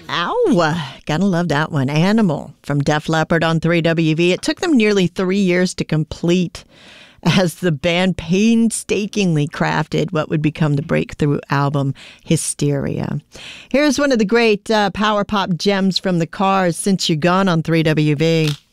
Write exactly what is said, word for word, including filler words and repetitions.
Ow! Gotta love that one. Animal from Def Leppard on three W V. It took them nearly three years to complete as the band painstakingly crafted what would become the breakthrough album, Hysteria. Here's one of the great uh, power pop gems from the Cars, Since You're Gone on three W V.